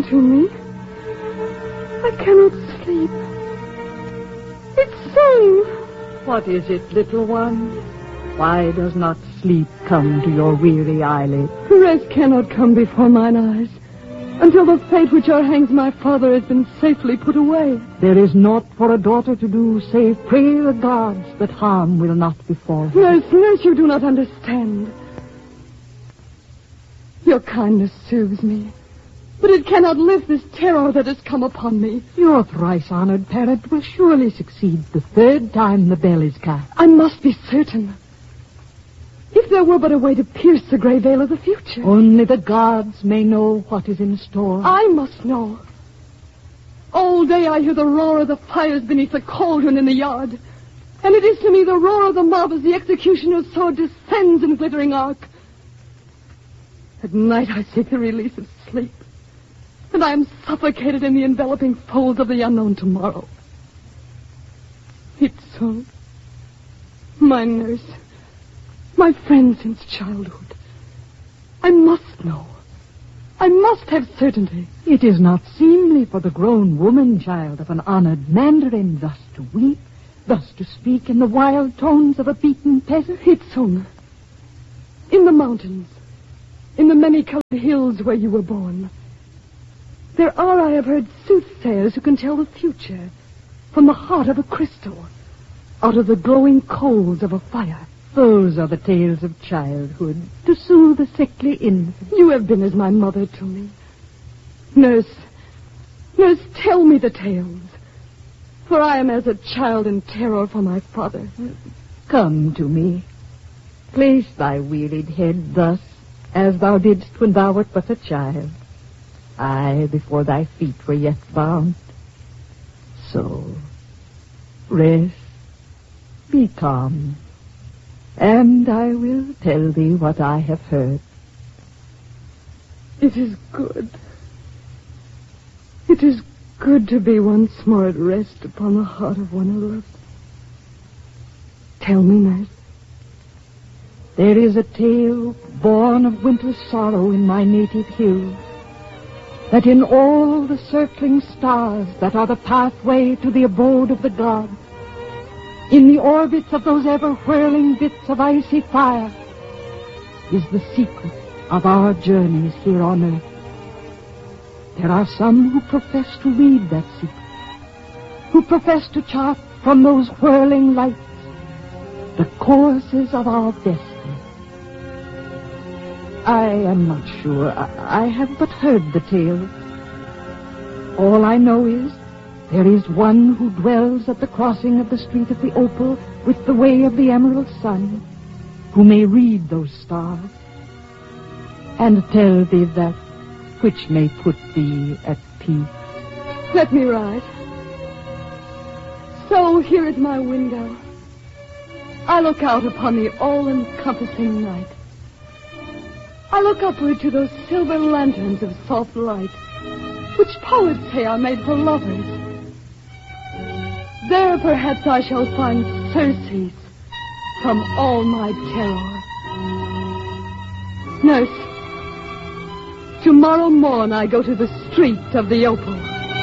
to me. I cannot sleep. It's saying... What is it, little one? Why does not sleep come to your weary eyelids? Rest cannot come before mine eyes until the fate which o'erhangs my father has been safely put away. There is naught for a daughter to do save pray the gods that harm will not befall her. Nurse, you do not understand. Your kindness soothes me, but it cannot lift this terror that has come upon me. Your thrice-honored parent will surely succeed the third time the bell is cast. I must be certain. If there were but a way to pierce the gray veil of the future. Only the gods may know what is in store. I must know. All day I hear the roar of the fires beneath the cauldron in the yard. And it is to me the roar of the mob as the executioner's sword descends in glittering arc. At night I seek the release of sleep. And I am suffocated in the enveloping folds of the unknown tomorrow. Itzul, my nurse, my friend since childhood. I must know. I must have certainty. It is not seemly for the grown woman child of an honored mandarin thus to weep, thus to speak in the wild tones of a beaten peasant. Itzul, in the mountains, in the many-colored hills where you were born, there are, I have heard, soothsayers who can tell the future from the heart of a crystal, out of the glowing coals of a fire. Those are the tales of childhood, to soothe a sickly infant. You have been as my mother to me. Nurse, tell me the tales, for I am as a child in terror for my father. Come to me. Place thy wearied head thus, as thou didst when thou wert but a child. I, before thy feet were yet bound. So, rest, be calm, and I will tell thee what I have heard. It is good. It is good to be once more at rest upon the heart of one I love. Tell me, nurse. There is a tale born of winter's sorrow in my native hills, that in all the circling stars that are the pathway to the abode of the gods, in the orbits of those ever-whirling bits of icy fire, is the secret of our journeys here on earth. There are some who profess to read that secret, who profess to chart from those whirling lights the courses of our destiny. I am not sure. I have but heard the tale. All I know is there is one who dwells at the crossing of the street of the opal with the way of the emerald sun, who may read those stars and tell thee that which may put thee at peace. Let me ride. So here at my window, I look out upon the all-encompassing night. I look upward to those silver lanterns of soft light, which poets say are made for lovers. There perhaps I shall find surcease from all my terror. Nurse, tomorrow morn I go to the street of the opal.